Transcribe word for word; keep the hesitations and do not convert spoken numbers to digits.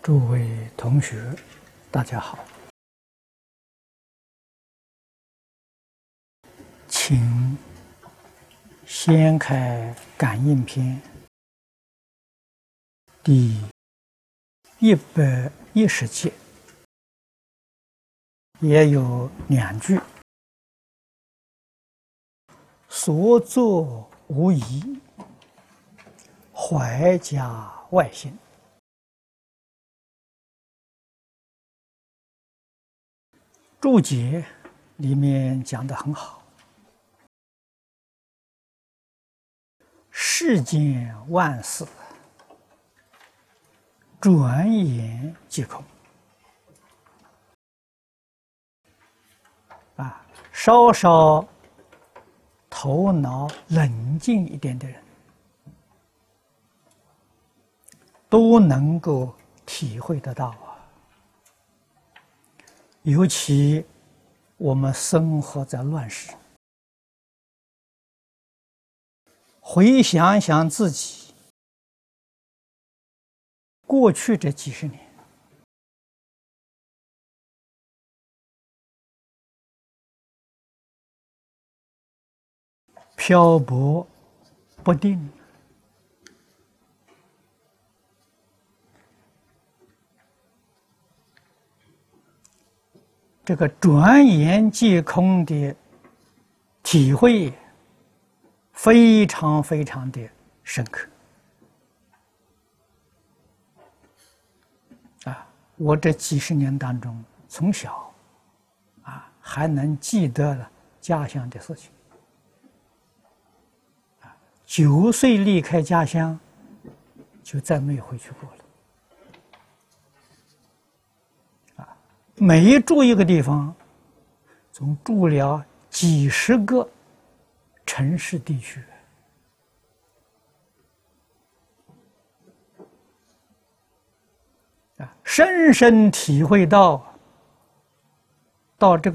诸位同学，大家好，请掀开《感应篇》第一百一十节，也有两句：所作无疑，怀假外心。注解里面讲得很好，世间万事，转眼即空。啊，稍稍头脑冷静一点的人，都能够体会得到啊。尤其我们生活在乱世，回想想自己过去这几十年，漂泊不定，这个转眼即空的体会非常非常的深刻啊！我这几十年当中，从小啊还能记得了家乡的事情啊，九岁离开家乡，就再没有回去过了。每住一个地方，总住了几十个城市地区，啊，深深体会到，到这个